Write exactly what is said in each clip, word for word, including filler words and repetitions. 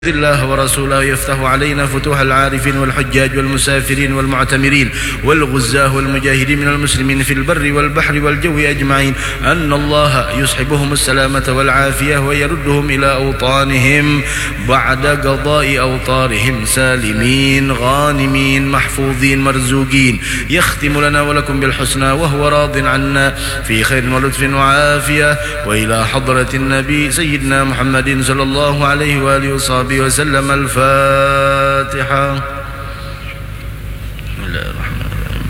الله ورسوله يفتح علينا فتوح العارفين والحجاج والمسافرين والمعتمرين والغزاة والمجاهدين من المسلمين في البر والبحر والجو أجمعين، أن الله يصحبهم السلامة والعافية ويردهم إلى أوطانهم بعد قضاء أوطارهم سالمين غانمين محفوظين مرزوقين، يختم لنا ولكم بالحسنى وهو راض عنا في خير ولطف وعافية. وإلى حضرة النبي سيدنا محمد صلى الله عليه وآله وصحبه وسلم. الفاتحة. بسم الله الرحمن الرحيم.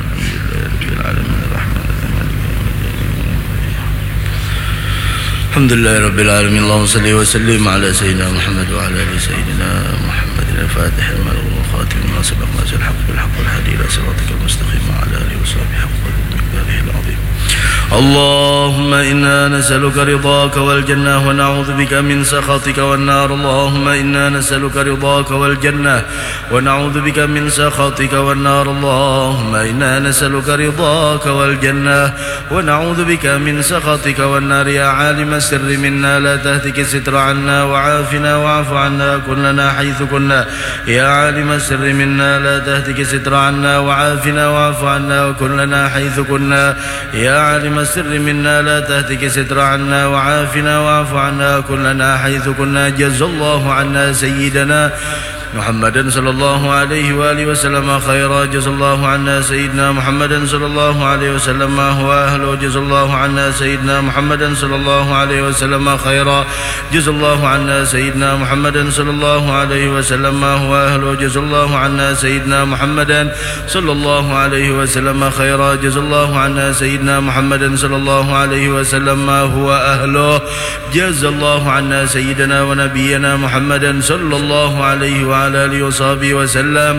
الحمد لله رب العالمين. اللهم صل وسلم على سيدنا محمد وعلى آل سيدنا محمد. الفاتح لما أغلق والخاتم لما سبق ناصر الحق بالحق والهادي إلى صراطك المستقيم وعلى آله وصحبه حق قدره العظيم. اللهم إنا نسألك رضاك والجنة ونعوذ بك من سخطك والنار. اللهم إنا نسألك رضاك والجنة ونعوذ بك من سخطك والنار. اللهم إنا نسألك رضاك والجنة ونعوذ بك من سخطك والنار. يا عالم السر منا لا تهتك الستر عنا وعافنا واعف عنا كلنا حيث كنا. يا عالم السر منا لا تهتك الستر عنا وعافنا واعف عنا وكلنا حيث كنا. يا عالم السر منا لا تهتك ستر عنا وعافنا واعف عنا كلنا حيث كنا. جزا الله عنا سيدنا محمدا صلى الله عليه وآله وسلم خيرا. جزا الله عنا سيدنا محمدا صلى الله عليه وسلم ما هو أهله. جزا الله عنا سيدنا محمدا صلى الله عليه وسلم خيرا. جزا الله عنا سيدنا محمدا صلى الله عليه وسلم ما هو أهله. جزا الله عنا سيدنا محمدا صلى الله عليه وسلم خيرا. جزا الله عنا سيدنا محمدا صلى الله عليه وسلم ما هو أهله. جزا الله عنا سيدنا ونبينا محمدا صلى الله عليه وعلى آله وصحبه وسلم